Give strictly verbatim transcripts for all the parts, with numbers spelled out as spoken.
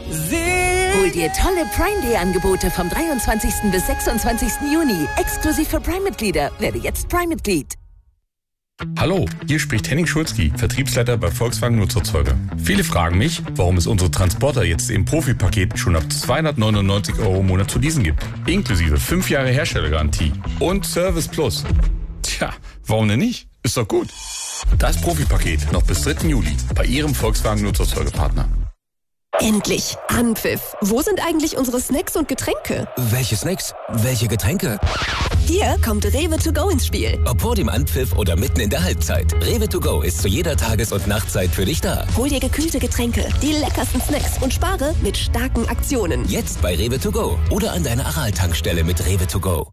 Hol dir tolle Prime Day Angebote vom dreiundzwanzigsten bis sechsundzwanzigsten Juni. Exklusiv für Prime-Mitglieder. Werde jetzt Prime-Mitglied. Hallo, hier spricht Henning Schulzki, Vertriebsleiter bei Volkswagen Nutzerzeuger. Viele fragen mich, warum es unsere Transporter jetzt im Profi-Paket schon ab zweihundertneunundneunzig Euro im Monat zu leasen gibt. Inklusive fünf Jahre Herstellergarantie und Service Plus. Tja, warum denn nicht? Ist doch gut. Das Profi-Paket noch bis dritten Juli bei Ihrem Volkswagen Nutzerzeugerpartner. Endlich Anpfiff. Wo sind eigentlich unsere Snacks und Getränke? Welche Snacks? Welche Getränke? Hier kommt Rewe to go ins Spiel. Ob vor dem Anpfiff oder mitten in der Halbzeit. Rewe to go ist zu jeder Tages- und Nachtzeit für dich da. Hol dir gekühlte Getränke, die leckersten Snacks und spare mit starken Aktionen. Jetzt bei Rewe to go oder an deiner Aral-Tankstelle mit Rewe to go.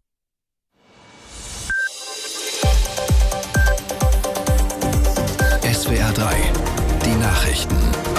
S W R drei, die Nachrichten.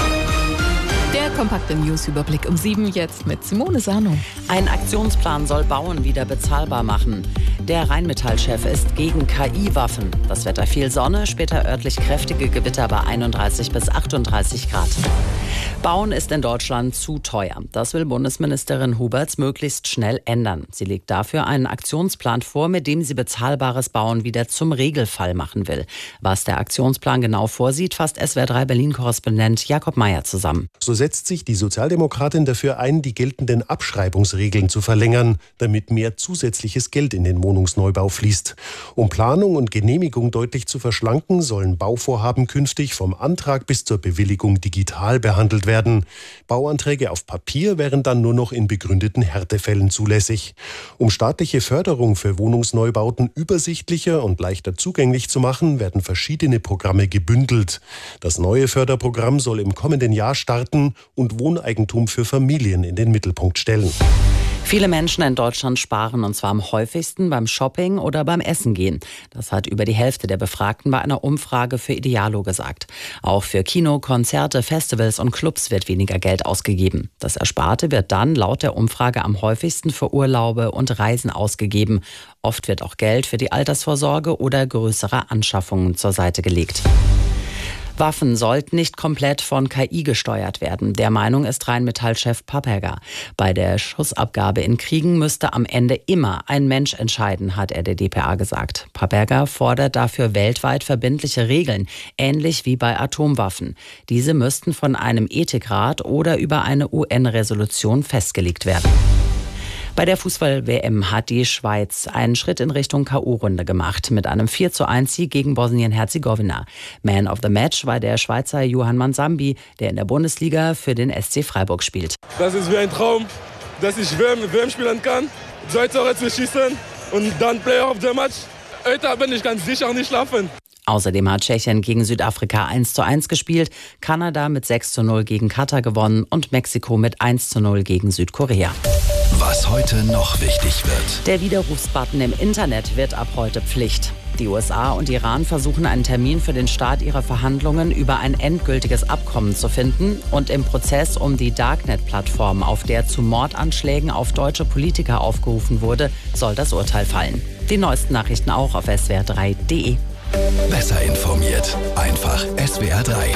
Der kompakte News-Überblick um sieben jetzt mit Simone Sano. Ein Aktionsplan soll Bauen wieder bezahlbar machen. Der Rheinmetall-Chef ist gegen K I-Waffen. Das Wetter viel Sonne, später örtlich kräftige Gewitter bei einunddreißig bis achtunddreißig Grad. Bauen ist in Deutschland zu teuer. Das will Bundesministerin Huberts möglichst schnell ändern. Sie legt dafür einen Aktionsplan vor, mit dem sie bezahlbares Bauen wieder zum Regelfall machen will. Was der Aktionsplan genau vorsieht, fasst S W R drei Berlin-Korrespondent Jakob Meyer zusammen. So setzt sich die Sozialdemokratin dafür ein, die geltenden Abschreibungsregeln zu verlängern, damit mehr zusätzliches Geld in den Wohnungsneubau fließt. Um Planung und Genehmigung deutlich zu verschlanken, sollen Bauvorhaben künftig vom Antrag bis zur Bewilligung digital behandelt werden. Bauanträge auf Papier wären dann nur noch in begründeten Härtefällen zulässig. Um staatliche Förderung für Wohnungsneubauten übersichtlicher und leichter zugänglich zu machen, werden verschiedene Programme gebündelt. Das neue Förderprogramm soll im kommenden Jahr starten und Wohneigentum für Familien in den Mittelpunkt stellen. Viele Menschen in Deutschland sparen, und zwar am häufigsten beim Shopping oder beim Essen gehen. Das hat über die Hälfte der Befragten bei einer Umfrage für Idealo gesagt. Auch für Kino, Konzerte, Festivals und Clubs wird weniger Geld ausgegeben. Das Ersparte wird dann laut der Umfrage am häufigsten für Urlaube und Reisen ausgegeben. Oft wird auch Geld für die Altersvorsorge oder größere Anschaffungen zur Seite gelegt. Waffen sollten nicht komplett von K I gesteuert werden. Der Meinung ist Rheinmetall-Chef Papperger. Bei der Schussabgabe in Kriegen müsste am Ende immer ein Mensch entscheiden, hat er der d p a gesagt. Papperger fordert dafür weltweit verbindliche Regeln, ähnlich wie bei Atomwaffen. Diese müssten von einem Ethikrat oder über eine U N-Resolution festgelegt werden. Bei der Fußball-W M hat die Schweiz einen Schritt in Richtung K O-Runde gemacht mit einem vier zu eins Sieg gegen Bosnien-Herzegowina. Man of the Match war der Schweizer Johann Mansambi, der in der Bundesliga für den S C Freiburg spielt. Das ist wie ein Traum, dass ich W M spielen kann, zwei Tore zu schießen und dann Player of the Match. Heute bin ich ganz sicher nicht schlafen. Außerdem hat Tschechien gegen Südafrika eins zu eins gespielt, Kanada mit sechs zu null gegen Katar gewonnen und Mexiko mit eins zu null gegen Südkorea. Was heute noch wichtig wird. Der Widerrufsbutton im Internet wird ab heute Pflicht. Die U S A und Iran versuchen einen Termin für den Start ihrer Verhandlungen über ein endgültiges Abkommen zu finden. Und im Prozess um die Darknet-Plattform, auf der zu Mordanschlägen auf deutsche Politiker aufgerufen wurde, soll das Urteil fallen. Die neuesten Nachrichten auch auf S W R drei punkt de. Besser informiert. Einfach S W R drei.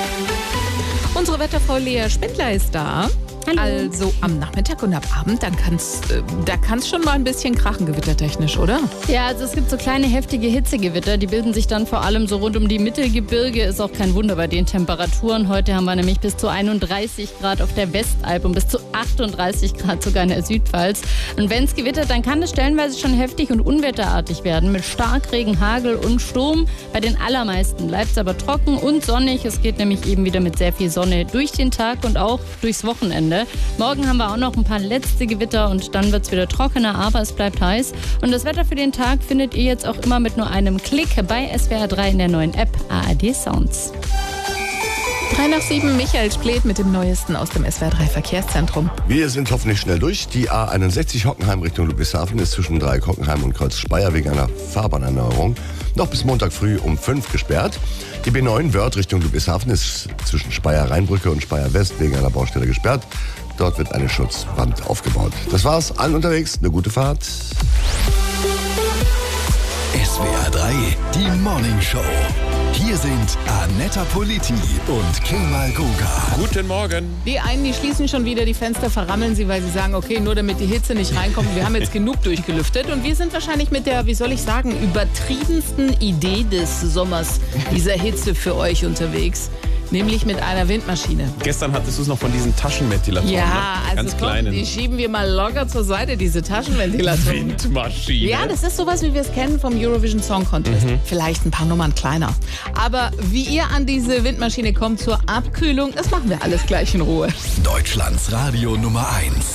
Unsere Wetterfrau Lea Spindler ist da. Hallo. Also am Nachmittag und am Abend, dann kann's, äh, da kann es schon mal ein bisschen krachen, gewittertechnisch, oder? Ja, also es gibt so kleine heftige Hitzegewitter, die bilden sich dann vor allem so rund um die Mittelgebirge. Ist auch kein Wunder bei den Temperaturen. Heute haben wir nämlich bis zu einunddreißig Grad auf der Westalb und bis zu achtunddreißig Grad sogar in der Südpfalz. Und wenn es gewittert, dann kann es stellenweise schon heftig und unwetterartig werden mit Starkregen, Hagel und Sturm. Bei den allermeisten bleibt es aber trocken und sonnig. Es geht nämlich eben wieder mit sehr viel Sonne durch den Tag und auch durchs Wochenende. Morgen haben wir auch noch ein paar letzte Gewitter und dann wird es wieder trockener, aber es bleibt heiß. Und das Wetter für den Tag findet ihr jetzt auch immer mit nur einem Klick bei S W R drei in der neuen App A R D Sounds. Drei nach sieben, Michael Splet mit dem Neuesten aus dem S W R drei Verkehrszentrum. Wir sind hoffentlich schnell durch. Die A einundsechzig Hockenheim Richtung Ludwigshafen ist zwischen Dreieck Hockenheim und Kreuz Speyer wegen einer Fahrbahnerneuerung noch bis Montag früh um fünf gesperrt. Die B neun Wörth Richtung Ludwigshafen ist zwischen Speyer-Rheinbrücke und Speyer-West wegen einer Baustelle gesperrt. Dort wird eine Schutzwand aufgebaut. Das war's. Allen unterwegs. Eine gute Fahrt. S W R drei, die Morning Show. Hier sind Annetta Politi und Kemal Guga. Guten Morgen. Die einen, die schließen schon wieder die Fenster, verrammeln sie, weil sie sagen, okay, nur damit die Hitze nicht reinkommt, wir haben jetzt genug durchgelüftet. Und wir sind wahrscheinlich mit der, wie soll ich sagen, übertriebensten Idee des Sommers dieser Hitze für euch unterwegs. Nämlich mit einer Windmaschine. Gestern hattest du es noch von diesen Taschenventilatoren. Ja, ne? Ganz also komm, kleinen. die schieben wir mal locker zur Seite, diese Taschenventilatoren. Windmaschine. Ja, das ist sowas, wie wir es kennen vom Eurovision Song Contest. Mhm. Vielleicht ein paar Nummern kleiner. Aber wie ihr an diese Windmaschine kommt zur Abkühlung, das machen wir alles gleich in Ruhe. Deutschlands Radio Nummer eins.